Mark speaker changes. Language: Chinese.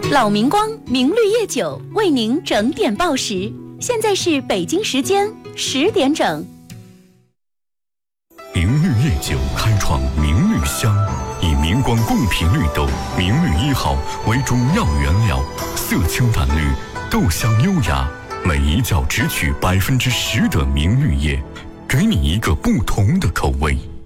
Speaker 1: 老明光明绿叶酒为您整点报时，现在是北京时间10点整。
Speaker 2: 明绿叶酒开创明绿香，以明光贡品绿豆明绿1号为主要原料，色清淡绿，豆香优雅，每一窖只取10%的明绿叶，给你一个不同的口味。